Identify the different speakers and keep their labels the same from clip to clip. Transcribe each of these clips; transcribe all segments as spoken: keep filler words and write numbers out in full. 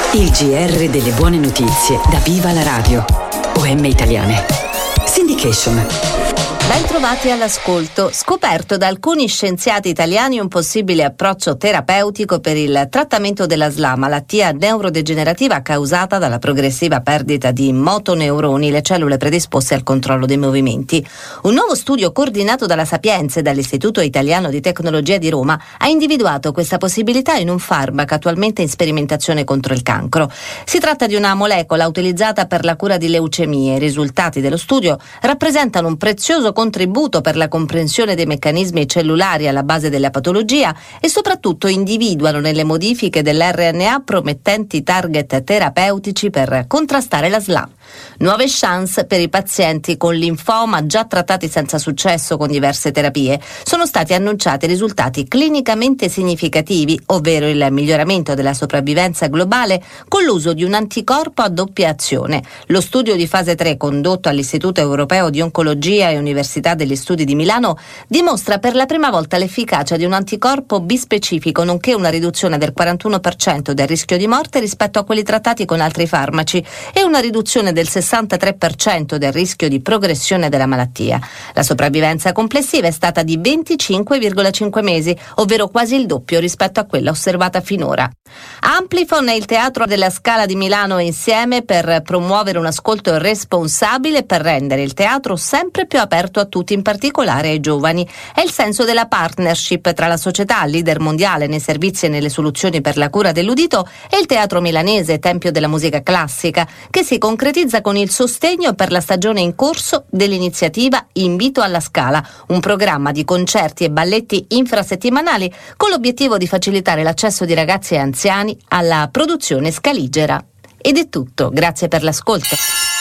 Speaker 1: Il G R delle buone notizie da Viva la Radio. O M Italiane. Syndication.
Speaker 2: Ben trovati all'ascolto. Scoperto da alcuni scienziati italiani un possibile approccio terapeutico per il trattamento della S L A, malattia neurodegenerativa causata dalla progressiva perdita di motoneuroni, le cellule predisposte al controllo dei movimenti. Un nuovo studio coordinato dalla Sapienza e dall'Istituto Italiano di Tecnologia di Roma ha individuato questa possibilità in un farmaco attualmente in sperimentazione contro il cancro. Si tratta di una molecola utilizzata per la cura di leucemie. I risultati dello studio rappresentano un prezioso contributo per la comprensione dei meccanismi cellulari alla base della patologia e soprattutto individuano nelle modifiche dell'erre enne a promettenti target terapeutici per contrastare la S L A. Nuove chance per i pazienti con linfoma già trattati senza successo con diverse terapie. Sono stati annunciati risultati clinicamente significativi, ovvero il miglioramento della sopravvivenza globale con l'uso di un anticorpo a doppia azione. Lo studio di fase tre condotto all'Istituto Europeo di Oncologia e Università degli Studi di Milano dimostra per la prima volta l'efficacia di un anticorpo bispecifico, nonché una riduzione del quarantuno per cento del rischio di morte rispetto a quelli trattati con altri farmaci e una riduzione del sessantatré per cento del rischio di progressione della malattia. La sopravvivenza complessiva è stata di venticinque virgola cinque mesi, ovvero quasi il doppio rispetto a quella osservata finora. Amplifon e il Teatro della Scala di Milano insieme per promuovere un ascolto responsabile e per rendere il teatro sempre più aperto a tutti, in particolare ai giovani. È il senso della partnership tra la società, leader mondiale nei servizi e nelle soluzioni per la cura dell'udito, e il Teatro Milanese, tempio della musica classica, che si concretizza con il sostegno per la stagione in corso dell'iniziativa Invito alla Scala, un programma di concerti e balletti infrasettimanali con l'obiettivo di facilitare l'accesso di ragazzi e anziani alla produzione scaligera. Ed è tutto, grazie per l'ascolto.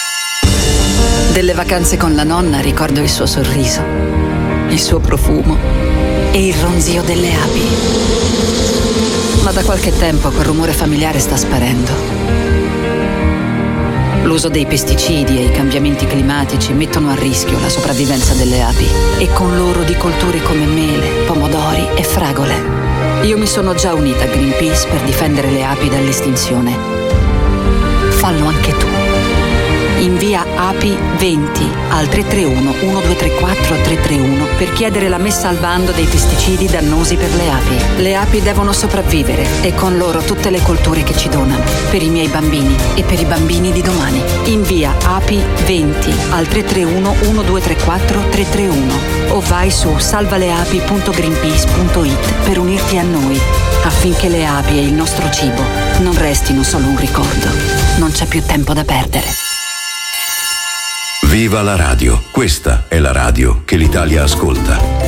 Speaker 1: Delle vacanze con la nonna ricordo il suo sorriso, il suo profumo e il ronzio delle api. Ma da qualche tempo quel rumore familiare sta sparendo. L'uso dei pesticidi e i cambiamenti climatici mettono a rischio la sopravvivenza delle api e con loro di colture come mele, pomodori e fragole. Io mi sono già unita a Greenpeace per difendere le api dall'estinzione. Fallo anche tu. Invia api venti al tre tre uno uno due tre quattro tre tre uno per chiedere la messa al bando dei pesticidi dannosi per le api. Le api devono sopravvivere e con loro tutte le colture che ci donano, per i miei bambini e per i bambini di domani. Invia api venti al tre tre uno uno due tre quattro tre tre uno o vai su salvaleapi punto greenpeace punto it per unirti a noi, affinché le api e il nostro cibo non restino solo un ricordo. Non c'è più tempo da perdere.
Speaker 3: Viva la radio, questa è la radio che l'Italia ascolta.